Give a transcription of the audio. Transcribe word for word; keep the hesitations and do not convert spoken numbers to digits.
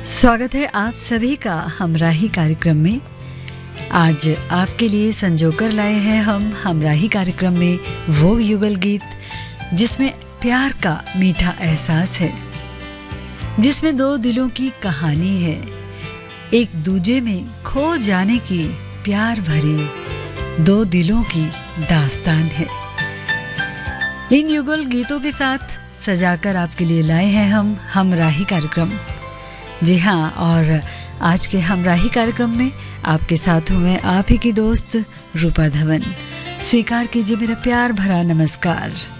स्वागत है आप सभी का हमराही कार्यक्रम में। आज आपके लिए संजोकर लाए हैं हम हमराही कार्यक्रम में वो युगल गीत जिसमें प्यार का मीठा एहसास है, जिसमें दो दिलों की कहानी है, एक दूजे में खो जाने की प्यार भरी दो दिलों की दास्तान है। इन युगल गीतों के साथ सजाकर आपके लिए लाए हैं हम हमराही कार्यक्रम। जी हाँ, और आज के हमराही कार्यक्रम में आपके साथ हूँ मैं आप ही की दोस्त रूपा धवन। स्वीकार कीजिए मेरा प्यार भरा नमस्कार।